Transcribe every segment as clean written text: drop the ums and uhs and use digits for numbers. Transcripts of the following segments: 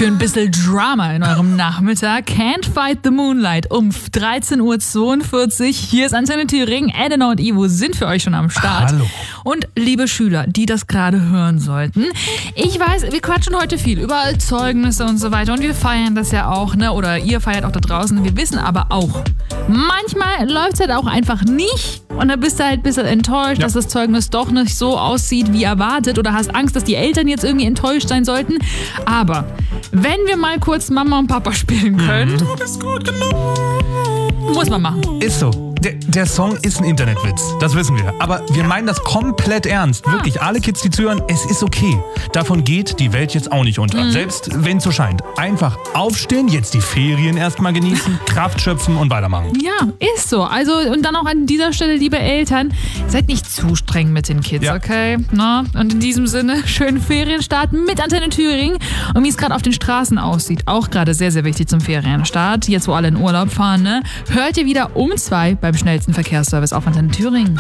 Für ein bisschen Drama in eurem Nachmittag. Can't Fight the Moonlight um 13.42 Uhr. Hier ist Antenne Thüringen. Elena und Ivo sind für euch schon am Start. Hallo. Und liebe Schüler, die das gerade hören sollten. Ich weiß, wir quatschen heute viel über Zeugnisse und so weiter. Und wir feiern das ja auch, ne? Oder ihr feiert auch da draußen. Wir wissen aber auch, manchmal läuft es halt auch einfach nicht. Und dann bist du halt ein bisschen enttäuscht, dass das Zeugnis doch nicht so aussieht wie erwartet. Oder hast Angst, dass die Eltern jetzt irgendwie enttäuscht sein sollten. Aber wenn wir mal kurz Mama und Papa spielen können, Du bist gut genug. muss man machen. Ist so. Der Song ist ein Internetwitz, das wissen wir. Aber wir meinen das komplett ernst. Wirklich, alle Kids, die zuhören, es ist okay. Davon geht die Welt jetzt auch nicht unter. Selbst wenn es so scheint. Einfach aufstehen, jetzt die Ferien erstmal genießen, Kraft schöpfen und weitermachen. Ja, ist so. Also, und dann auch an dieser Stelle, liebe Eltern, seid nicht zu streng mit den Kids, okay? Na? Und in diesem Sinne, schönen Ferienstart mit Antenne Thüringen. Und wie es gerade auf den Straßen aussieht, auch gerade sehr, sehr wichtig zum Ferienstart, jetzt wo alle in Urlaub fahren, ne? Hört ihr wieder um 2 beim schnellsten Verkehrsservice auf Antenne Thüringen.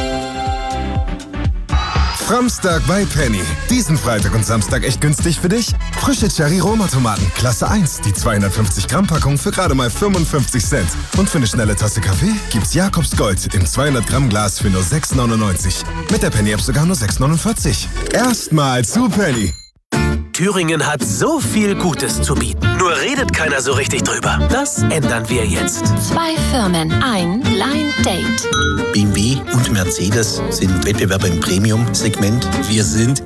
Framstag bei Penny. Diesen Freitag und Samstag echt günstig für dich? Frische Cherry-Roma-Tomaten, Klasse 1. Die 250 Gramm Packung für gerade mal 55 Cent. Und für eine schnelle Tasse Kaffee gibt's Jakobs Gold im 200 Gramm Glas für nur 6,99. Mit der Penny-App sogar nur 6,49. Erstmal zu Penny. Thüringen hat so viel Gutes zu bieten. Nur redet keiner so richtig drüber. Das ändern wir jetzt. 2 Firmen, ein Blind Date. BMW und Mercedes sind Wettbewerber im Premium-Segment. Wir sind